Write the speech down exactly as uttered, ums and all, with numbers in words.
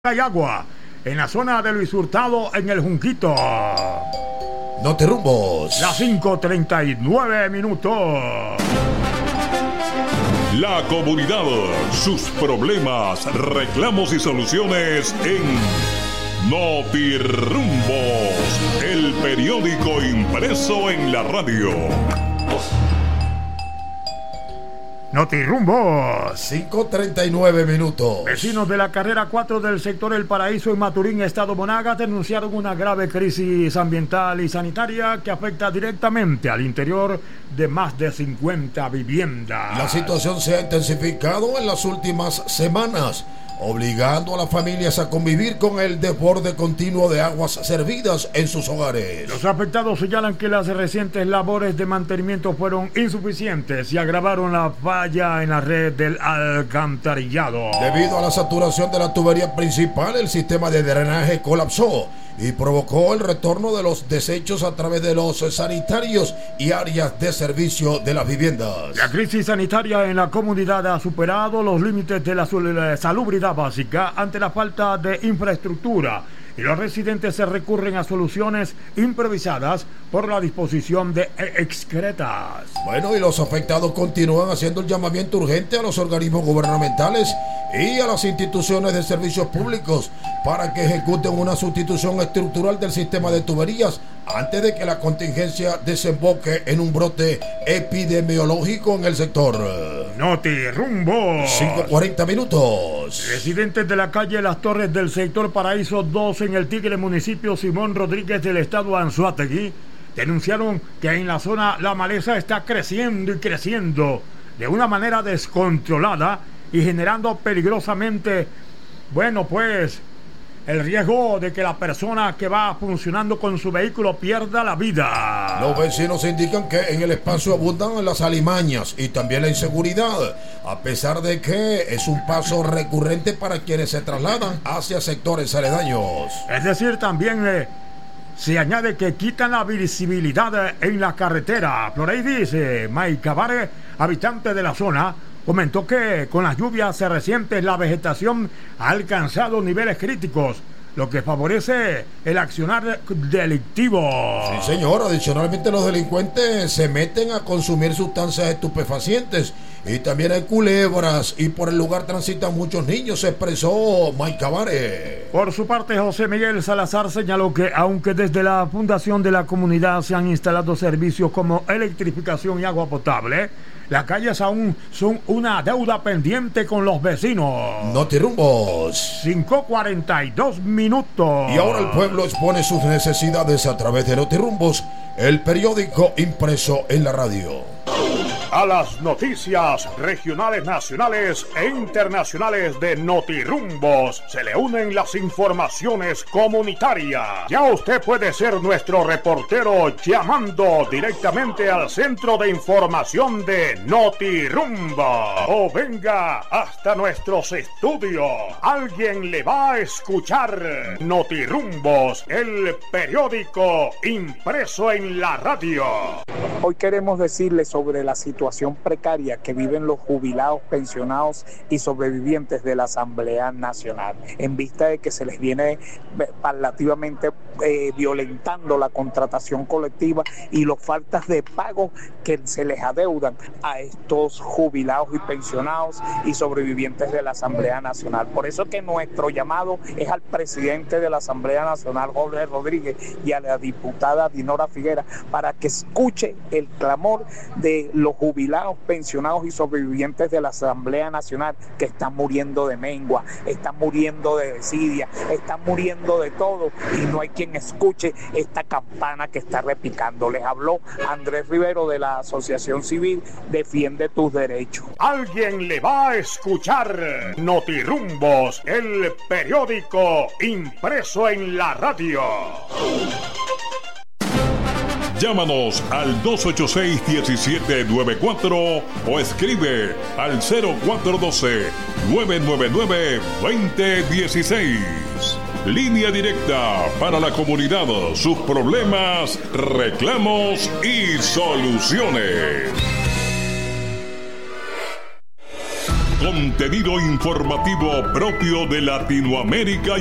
Hay agua en la zona de Luis Hurtado en el Junquito. Notirumbos. Las cinco treinta y nueve minutos. La comunidad, sus problemas, reclamos y soluciones en Notirumbos, el periódico impreso en la radio. Notirumbos. cinco treinta y nueve minutos. Vecinos de la carrera cuatro del sector El Paraíso en Maturín, Estado Monagas, denunciaron una grave crisis ambiental y sanitaria que afecta directamente al interior de más de cincuenta viviendas. La situación se ha intensificado en las últimas semanas, obligando a las familias a convivir con el desborde continuo de aguas servidas en sus hogares. Los afectados señalan que las recientes labores de mantenimiento fueron insuficientes y agravaron la falla en la red del alcantarillado. Debido a la saturación de la tubería principal, el sistema de drenaje colapsó y provocó el retorno de los desechos a través de los sanitarios y áreas de servicio de las viviendas. La crisis sanitaria en la comunidad ha superado los límites de la salubridad básica ante la falta de infraestructura, y los residentes se recurren a soluciones improvisadas por la disposición de excretas. Bueno, y los afectados continúan haciendo el llamamiento urgente a los organismos gubernamentales y a las instituciones de servicios públicos para que ejecuten una sustitución estructural del sistema de tuberías antes de que la contingencia desemboque en un brote epidemiológico en el sector. Notirumbo. cinco cuarenta minutos. Residentes de la calle Las Torres del sector Paraíso dos en el Tigre, municipio Simón Rodríguez del estado Anzoátegui, denunciaron que en la zona la maleza está creciendo y creciendo de una manera descontrolada y generando peligrosamente, bueno pues, el riesgo de que la persona que va funcionando con su vehículo pierda la vida. Los vecinos indican que en el espacio abundan las alimañas y también la inseguridad, a pesar de que es un paso recurrente para quienes se trasladan hacia sectores aledaños. Es decir, también eh, se añade que quitan la visibilidad en la carretera. Por ahí dice Maicabare, habitante de la zona, comentó que con las lluvias recientes la vegetación ha alcanzado niveles críticos, lo que favorece el accionar delictivo. Sí, señor. Adicionalmente, los delincuentes se meten a consumir sustancias estupefacientes y también hay culebras, y por el lugar transitan muchos niños, se expresó Maicabare. Por su parte, José Miguel Salazar señaló que aunque desde la fundación de la comunidad se han instalado servicios como electrificación y agua potable, las calles aún son una deuda pendiente con los vecinos. Notirumbos. cinco cuarenta y dos minutos. Y ahora el pueblo expone sus necesidades a través de Notirumbos, el periódico impreso en la radio. A las noticias regionales, nacionales e internacionales de Notirumbos se le unen las informaciones comunitarias. Ya usted puede ser nuestro reportero llamando directamente al centro de información de Notirumbos, o venga hasta nuestros estudios. Alguien le va a escuchar. Notirumbos, el periódico impreso en la radio. Hoy queremos decirles sobre la situación precaria que viven los jubilados, pensionados y sobrevivientes de la Asamblea Nacional, en vista de que se les viene paulativamente eh, violentando la contratación colectiva y las faltas de pago que se les adeudan a estos jubilados y pensionados y sobrevivientes de la Asamblea Nacional. Por eso que nuestro llamado es al presidente de la Asamblea Nacional, Jorge Rodríguez, y a la diputada Dinora Figuera, para que escuche el clamor de los jubilados, pensionados y sobrevivientes de la Asamblea Nacional, que están muriendo de mengua, están muriendo de desidia, están muriendo de todo, y no hay quien escuche esta campana que está repicando. Les habló Andrés Rivero de la Asociación Civil Defiende Tus Derechos. Alguien le va a escuchar. Notirumbos, el periódico impreso en la radio. Llámanos al dos ocho seis, uno siete nueve cuatro o escribe al cero cuatro uno dos, nueve nueve nueve, dos cero uno seis. Línea directa para la comunidad, sus problemas, reclamos y soluciones. Contenido informativo propio de Latinoamérica